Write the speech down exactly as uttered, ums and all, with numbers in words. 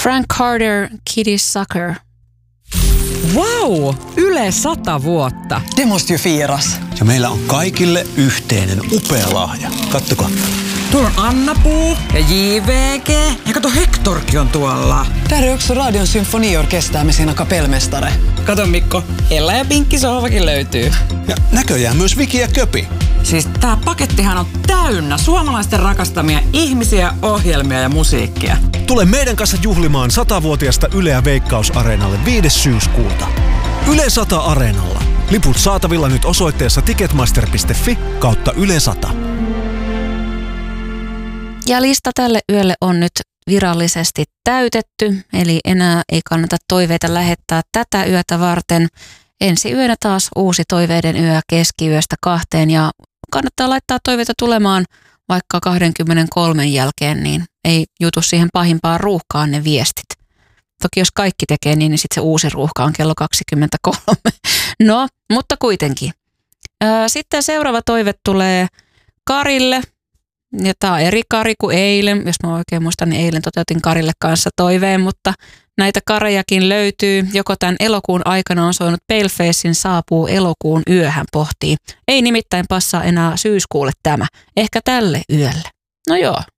Frank Carter, Kitty Sucker. Wow! Yle sata vuotta. Det måste ju firas. Ja meillä on kaikille yhteinen upea lahja. Kattokaa. Tuolla on Anna-Puu ja J V G. Ja kato, Hectorkin on tuolla. Där är också Radion symfoniorkester med sina kapellmästare. Kato Mikko, Ella ja Pinkki sohvakin löytyy. Ja näköjään myös Viki ja Köpi. Siis tää pakettihan on täynnä suomalaisten rakastamia ihmisiä, ohjelmia ja musiikkia. Tule meidän kanssa juhlimaan satavuotiasta Yleä Veikkaus-areenalle viides syyskuuta. Yle sata Areenalla. Liput saatavilla nyt osoitteessa ticketmaster piste fi kautta Yle sata. Ja lista tälle yölle on nyt virallisesti täytetty, eli enää ei kannata toiveita lähettää tätä yötä varten. Ensi yönä taas uusi toiveiden yö keskiyöstä kahteen ja kannattaa laittaa toiveita tulemaan vaikka kaksikymmentäkolme jälkeen, niin ei jutu siihen pahimpaan ruuhkaan ne viestit. Toki jos kaikki tekee niin, niin sitten se uusi ruuhka on kello kaksikymmentäkolme. No, mutta kuitenkin. Sitten seuraava toive tulee Karille. Ja tämä on eri Kari kuin eilen. Jos mä oikein muistan, niin eilen toteutin Karille kanssa toiveen, mutta näitä Karejakin löytyy. Joko tämän elokuun aikana on soinut Palefacein Saapuu elokuun yö, hän pohtii. Ei nimittäin passaa enää syyskuulle tämä. Ehkä tälle yölle. No joo,